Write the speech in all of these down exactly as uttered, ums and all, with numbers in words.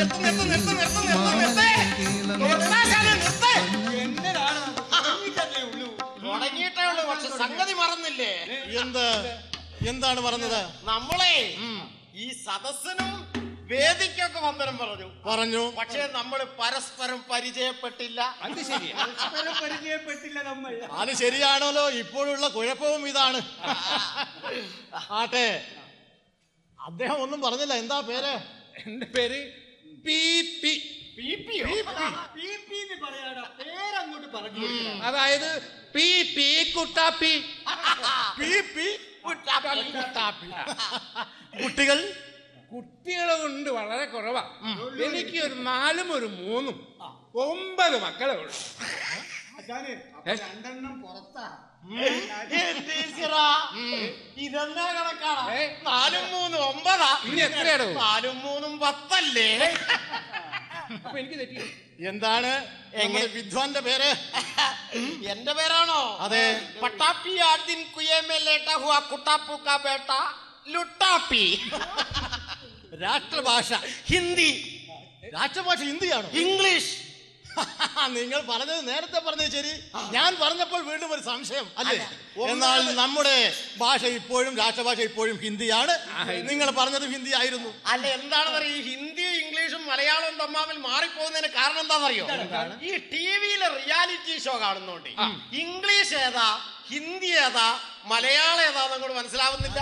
തുടങ്ങിയിട്ടേ ഉള്ളൂ, പക്ഷെ സംഗതി മറന്നില്ലേ? എന്ത് എന്താണ് പറഞ്ഞത്? നമ്മളെ ഈ സദസ്സിനും വേദിക്കൊക്കെ വന്ദനം പറഞ്ഞു പറഞ്ഞു പക്ഷെ നമ്മൾ പരസ്പരം പരിചയപ്പെട്ടില്ല. അത് ശരിയാ, പരസ്പരം പരിചയപ്പെട്ടില്ല നമ്മൾ. അത് ശരിയാണല്ലോ. ഇപ്പോഴുള്ള കുഴപ്പവും ഇതാണ്. ആട്ടെ, അദ്ദേഹം ഒന്നും പറഞ്ഞില്ല. എന്താ പേര്? എന്റെ പേര് പി പി. പേരങ്ങോട്ട് പറഞ്ഞു. അതായത് പി പി കുട്ടാപ്പി. പി പി കുട്ടികൾ കുട്ടികളെ കൊണ്ട് വളരെ കുറവാ. എനിക്ക് ഒരു നാലും ഒരു മൂന്നും ഒമ്പത് മക്കളെ ഉള്ളു. രണ്ടെണ്ണം പുറത്താ. ഇതെന്നാ കണക്കാണ്? നാലും മൂന്നും ഒമ്പതാ. ഇനി എത്രയാണോ? നാലും മൂന്നും പത്തല്ലേ? അപ്പൊ എനിക്ക് തെറ്റി. എന്താണ് എങ്ങനെ വിദ്വാന്റെ പേര്? എന്റെ പേരാണോ? അതെ. പട്ടാപ്പി ആദ്യം കുയമേലേട്ട ഹുവാ കുട്ടാപ്പു കാ ബേട്ട ലുട്ടാപ്പി. രാഷ്ട്രഭാഷ ഹിന്ദി. രാഷ്ട്രഭാഷ ഹിന്ദിയാണോ? ഇംഗ്ലീഷ്. നിങ്ങൾ പറഞ്ഞത് നേരത്തെ പറഞ്ഞത് ശരി. ഞാൻ പറഞ്ഞപ്പോൾ വീണ്ടും ഒരു സംശയം അല്ലേ? എന്നാൽ നമ്മുടെ ഭാഷ ഇപ്പോഴും രാഷ്ട്രഭാഷ ഇപ്പോഴും ഹിന്ദിയാണ്. നിങ്ങൾ പറഞ്ഞത് ഹിന്ദി ആയിരുന്നു. അല്ല, എന്താണെന്ന് അറിയോ? ഈ ഹിന്ദിയും ഇംഗ്ലീഷും മലയാളവും തമ്മിൽ മാറിപ്പോകുന്നതിന് കാരണം എന്താണെന്നറിയോ? ഈ ടി വിയിലെ റിയാലിറ്റി ഷോ കാണുന്നോണ്ട് ഇംഗ്ലീഷ് ഏതാ ഹിന്ദി ഏതാ മലയാളം ഏതാന്ന് അങ്ങോട്ട് മനസ്സിലാവുന്നില്ല.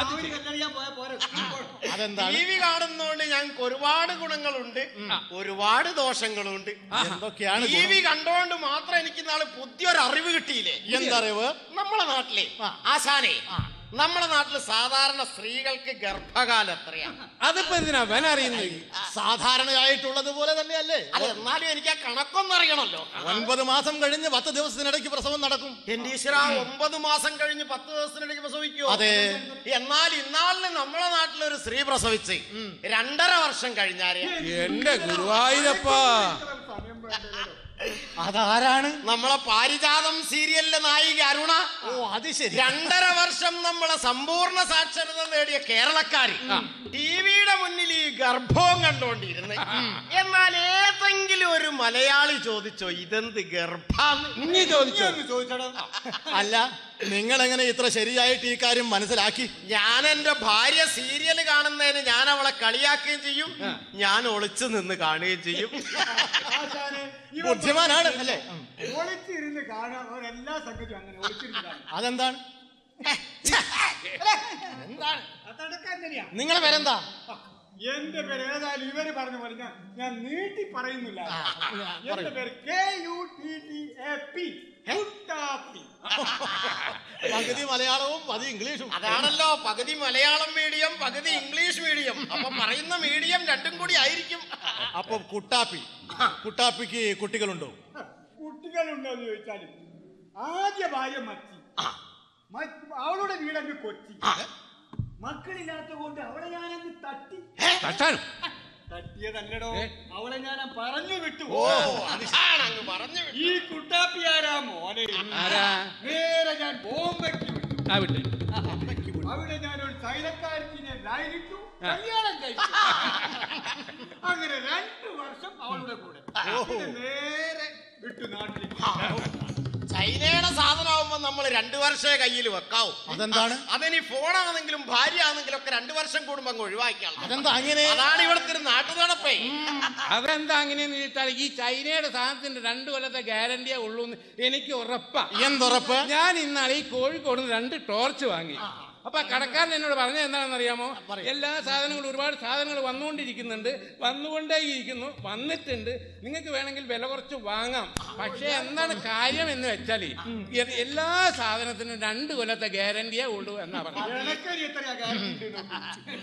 അതെന്താണ്? ടി വി കാണുന്നോണ്ട് ഞങ്ങൾക്ക് ഒരുപാട് ഗുണങ്ങളുണ്ട്, ഒരുപാട് ദോഷങ്ങളുണ്ട്. എന്തൊക്കെയാണ്? ടി വി കണ്ടോണ്ട് മാത്രം എനിക്ക് നാളെ പുതിയൊരു അറിവ് കിട്ടിയില്ലേ? എന്തറിവ്? നമ്മളെ നാട്ടിലെ ആശാനെ, നമ്മുടെ നാട്ടില് സാധാരണ സ്ത്രീകൾക്ക് ഗർഭകാലം എത്രയാണ്? അതിപ്പോ എന്തിനാ അവൻ അറിയുന്നത്? സാധാരണയായിട്ടുള്ളത് പോലെ തന്നെയല്ലേ? അല്ല, എന്നാലും എനിക്ക് ആ കണക്കൊന്നും അറിയണല്ലോ. ഒൻപത് മാസം കഴിഞ്ഞ് പത്ത് ദിവസത്തിനിടയ്ക്ക് പ്രസവം നടക്കും. എന്റെ ഈശ്വര, ഒമ്പത് മാസം കഴിഞ്ഞ് പത്ത് ദിവസത്തിനിടയ്ക്ക് പ്രസവിക്കുമോ? അതെ. എന്നാൽ ഇന്നാളിന് നമ്മളെ നാട്ടിലൊരു സ്ത്രീ പ്രസവിച്ച് രണ്ടര വർഷം കഴിഞ്ഞാല് എന്റെ ഗുരുവായൂരപ്പാ, അതാരാണ്? നമ്മളെ പാരിജാതം സീരിയലിലെ നായിക അരുണ. ഓ, അത് ശരി. രണ്ടര വർഷം നമ്മളെ സമ്പൂർണ്ണ സാക്ഷരത നേടിയ കേരളക്കാര് ടിവിയുടെ മുന്നിൽ ഈ ഗർഭവും കണ്ടോണ്ടിരുന്ന്. എന്നാൽ ഏതെങ്കിലും ഒരു മലയാളി ചോദിച്ചോ ഇതെന്ത് ഗർഭാന്ന്? നീ ചോദിച്ചോ? ചോദിച്ചോ. അല്ല, നിങ്ങൾ എങ്ങനെ ഇത്ര ശരിയായിട്ട് ഈ കാര്യം മനസ്സിലാക്കി? ഞാൻ എന്റെ ഭാര്യ സീരിയൽ കാണുന്നതിന് ഞാൻ അവളെ കളിയാക്കുകയും ചെയ്യും, ഞാൻ ഒളിച്ചു നിന്ന് കാണുകയും ചെയ്യും. ബുദ്ധിമാനാണ് അല്ലേ? ഒളിച്ചിരുന്ന് കാണാൻ എല്ലാ സംഗതിയും അങ്ങനെ ഒളിച്ചിരുന്ന് കാണാം. അതെന്താണ്? എന്താണ് അതൊക്കെ എങ്ങനെയാ? നിങ്ങളെ പേരെന്താ? എന്റെ പേര് ഏതായാലും ഇവര് പറഞ്ഞ പോലെ ഞാൻ ഞാൻ നീട്ടി പറയുന്നില്ല. എന്റെ പേര് K U T T A P. പകുതി മലയാളവും പകുതി ഇംഗ്ലീഷും. അതാണല്ലോ, പകുതി മലയാളം മീഡിയം പകുതി ഇംഗ്ലീഷ് മീഡിയം. അപ്പൊ പറയുന്ന മീഡിയം രണ്ടും കൂടി ആയിരിക്കും. അപ്പൊ കുട്ടാപ്പി, കുട്ടാപ്പിക്ക് കുട്ടികളുണ്ടോ? കുട്ടികളുണ്ടോ എന്ന് ചോദിച്ചാലും ആദ്യ ഭാര്യ മച്ചി, അവളുടെ വീടങ്ങ് കൊച്ചി. മക്കളില്ലാത്ത കൊണ്ട് അവളെ ഞാനങ്ങ് തട്ടി. തട്ടിയതല്ലടോ, അവളെ ഞാൻ പറഞ്ഞു വിട്ടു. ഓ, അങ്ങ് പറഞ്ഞു. ഈ കുട്ടാപ്പി ആരാ മോനെ? നേരെ ഞാൻ ബോംബെക്ക് വിട്ടു. അവിടെ ഞാനൊരു തൈലക്കാരത്തിനെ ലൈനിട്ടു, കല്യാണം കഴിച്ചു. അങ്ങനെ രണ്ടു വർഷം അവളുടെ കൂടെ നേരെ വിട്ടു നാട്ടിലേക്ക്. ചൈനയുടെ സാധനമാകുമ്പോ നമ്മൾ രണ്ടു വർഷമേ കയ്യിൽ വെക്കാവും. അതെന്താണ്? അതിനി ഫോണാണെങ്കിലും ഭാര്യ ആണെങ്കിലും ഒക്കെ രണ്ടു വർഷം കൂടുമ്പോ അങ്ങ് ഒഴിവാക്കിയാണ്. അതെന്താ അങ്ങനെ? അതാണ് ഇവിടുത്തെ ഒരു നാട്ടു നടപ്പേ. അതെന്താ അങ്ങനെയെന്ന് ചോദിച്ചാൽ ഈ ചൈനയുടെ സാധനത്തിന്റെ രണ്ടു കൊല്ലത്തെ ഗ്യാരണ്ടിയേ ഉള്ളൂ എന്ന് എനിക്ക് ഉറപ്പാ. എന്തുറപ്പ്? ഞാൻ ഇന്നാണ് ഈ കോഴിക്കോട് രണ്ട് ടോർച്ച് വാങ്ങി. അപ്പൊ കടക്കാരൻ എന്നോട് പറഞ്ഞത് എന്താണെന്ന് അറിയാമോ? എല്ലാ സാധനങ്ങളും ഒരുപാട് സാധനങ്ങൾ വന്നുകൊണ്ടിരിക്കുന്നുണ്ട്, വന്നുകൊണ്ടേയിരിക്കുന്നു, വന്നിട്ടുണ്ട്, നിങ്ങൾക്ക് വേണമെങ്കിൽ വില കുറച്ച് വാങ്ങാം. പക്ഷെ എന്താണ് കാര്യം എന്ന് വെച്ചാൽ എല്ലാ സാധനത്തിനും രണ്ട് കൊല്ലത്തെ ഗ്യാരണ്ടിയേ ഉള്ളൂ എന്നാ പറഞ്ഞത്.